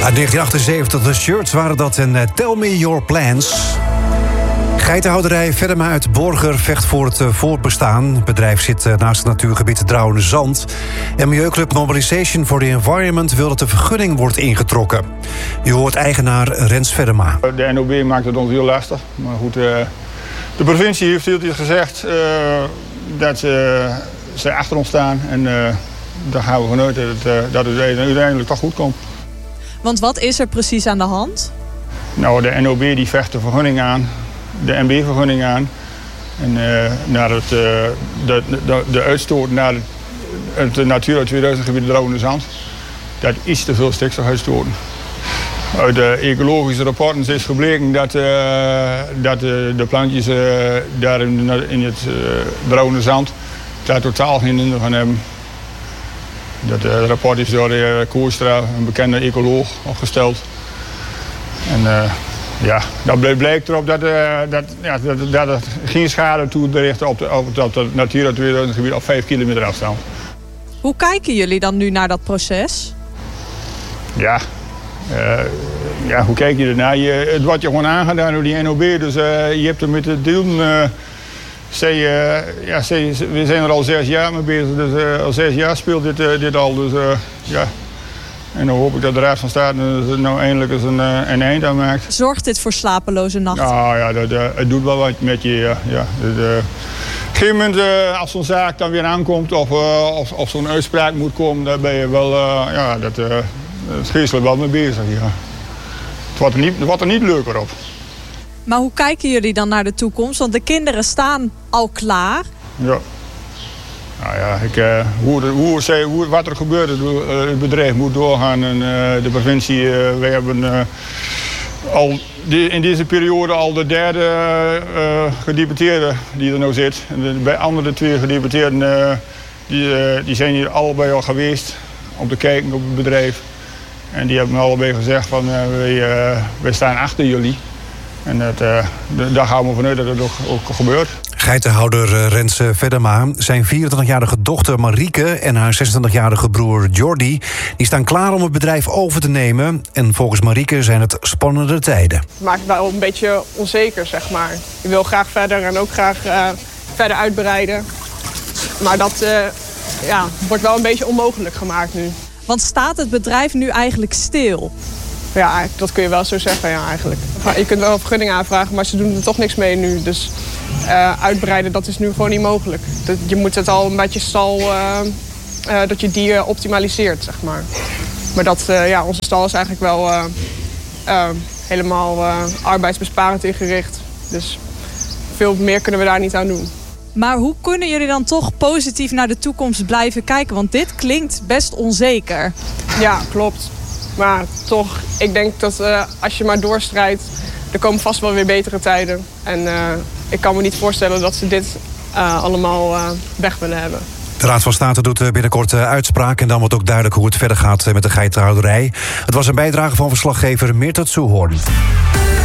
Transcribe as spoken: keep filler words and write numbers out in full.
Uit negentien achtenzeventig, de Shirts waren dat en uh, Tell Me Your Plans. Geitenhouderij Veddema uit Borger vecht voor het uh, voortbestaan. Het bedrijf zit uh, naast het natuurgebied Drouwende Zand. En Milieuclub Mobilization for the Environment wil dat de vergunning wordt ingetrokken. U hoort eigenaar Rens Veddema. De N O B maakt het ons heel lastig. Maar goed, uh, de provincie heeft heel gezegd uh, dat ze, ze achter ons staan. En uh, daar gaan we vanuit dat het, uh, dat het uiteindelijk toch goed komt. Want wat is er precies aan de hand? Nou, de N O B die vecht de vergunning aan. De N B-vergunning aan. En uh, naar het, uh, de, de, de uitstoot naar het, het Natura tweeduizend gebied Drouwende Zand. Dat iets te veel stikstof uitstoten. Uit de ecologische rapporten is gebleken dat, uh, dat uh, de plantjes uh, daar in, in het uh, Drouwende Zand daar totaal geen indruk van hebben. Dat uh, rapport is door de heer Koerstra, een bekende ecoloog, opgesteld. En uh, ja, dat blijkt erop dat, uh, dat, ja, dat, dat het geen schade toedicht op, de, op, op het Natura tweeduizend gebied op vijf kilometer afstand. Hoe kijken jullie dan nu naar dat proces? Ja, uh, ja hoe kijk je ernaar? Je, het wordt je gewoon aangedaan door die N O B, dus uh, je hebt er met het doen. Uh, zij, uh, ja, zij, we zijn er al zes jaar mee bezig, dus uh, al zes jaar speelt dit, uh, dit al. Dus, uh, ja. En dan hoop ik dat de Raad van State er nou eindelijk eens een, een eind aan maakt. Zorgt dit voor slapeloze nachten? Nou ja, dat, uh, het doet wel wat met je. Ja. Ja. Dus, uh, op een gegeven moment, uh, als zo'n zaak dan weer aankomt of, uh, of, of zo'n uitspraak moet komen, dan ben je wel, uh, ja, dat, uh, het geestelijk wel mee bezig. Ja. Het wordt er niet, het wordt er niet leuker op. Maar hoe kijken jullie dan naar de toekomst? Want de kinderen staan al klaar. Ja. Nou ja, ik, uh, hoe, hoe, hoe, hoe, wat er gebeurt, het, uh, het bedrijf moet doorgaan. En, uh, de provincie, uh, wij hebben uh, al die, in deze periode al de derde uh, gedeputeerde die er nou zit. En de, bij andere twee gedeputeerden uh, die, uh, die zijn hier allebei al geweest om te kijken op het bedrijf. En die hebben allebei gezegd van uh, wij, uh, wij staan achter jullie. En dat, uh, daar gaan we vanuit dat het ook, ook gebeurt. Geitenhouder Rens Veddema. Zijn vierentwintigjarige dochter Marieke en haar zesentwintigjarige broer Jordi die staan klaar om het bedrijf over te nemen. En volgens Marieke zijn het spannende tijden. Het maakt het wel een beetje onzeker, zeg maar. Je wil graag verder en ook graag uh, verder uitbreiden. Maar dat uh, ja, wordt wel een beetje onmogelijk gemaakt nu. Want staat het bedrijf nu eigenlijk stil? Ja, dat kun je wel zo zeggen, ja, eigenlijk. Je kunt wel een vergunning aanvragen, maar ze doen er toch niks mee nu. Dus uh, uitbreiden, dat is nu gewoon niet mogelijk. Dat, je moet het al een beetje stal, uh, uh, dat je die uh, optimaliseert, zeg maar. Maar dat, uh, ja, onze stal is eigenlijk wel uh, uh, helemaal uh, arbeidsbesparend ingericht. Dus veel meer kunnen we daar niet aan doen. Maar hoe kunnen jullie dan toch positief naar de toekomst blijven kijken? Want dit klinkt best onzeker. Ja, klopt. Maar toch, ik denk dat uh, als je maar doorstrijdt, er komen vast wel weer betere tijden. En uh, ik kan me niet voorstellen dat ze dit uh, allemaal uh, weg willen hebben. De Raad van State doet binnenkort uitspraak en dan wordt ook duidelijk hoe het verder gaat met de geitenhouderij. Het was een bijdrage van verslaggever Meertert Soehoorn.